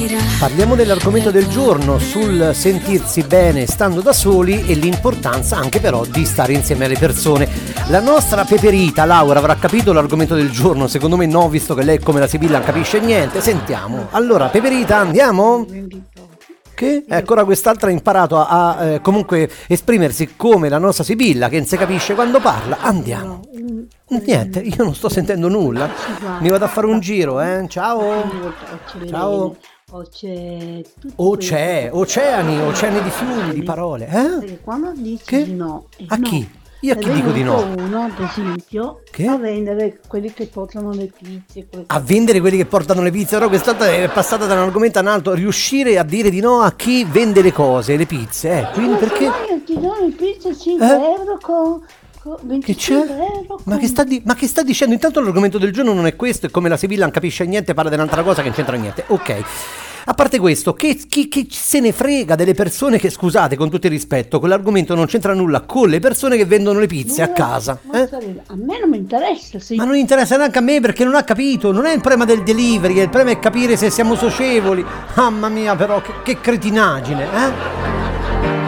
Parliamo dell'argomento del giorno sul sentirsi bene stando da soli e l'importanza anche però di stare insieme alle persone. La nostra Peperita, Laura, avrà capito l'argomento del giorno? Secondo me no, visto che lei come la Sibilla non capisce niente. Sentiamo. Allora, Peperita, andiamo? Che? Ecco, ora quest'altra ha imparato a comunque esprimersi come la nostra Sibilla, che non si capisce quando parla. Andiamo. Niente, io non sto sentendo nulla. Mi vado a fare un giro, Ciao. Ciao. Oceani di fiumi, di parole. Perché quando dici Che? di no, A chi? Io a chi dico di no? Uno, ad esempio, Che? a vendere quelli che portano le pizze. A vendere quelli che portano le pizze. Però quest'altra è passata da un argomento a un altro. Riuscire a dire di no a chi vende le cose, le pizze. Quindi Ma perché? se no io ti do le pizze 5 euro con Che c'è? 25 euro. Ma che sta dicendo? Intanto l'argomento del giorno non è questo, è come la Sibilla non capisce niente, parla di un'altra cosa che non c'entra niente. Ok. A parte questo, chi se ne frega delle persone che, scusate, con tutto il rispetto, quell'argomento non c'entra nulla con le persone che vendono le pizze a casa. A me non mi interessa, sì. Ma non interessa neanche a me perché non ha capito, non è il problema del delivery, il problema è capire se siamo socievoli. Mamma mia però, che cretinaggine,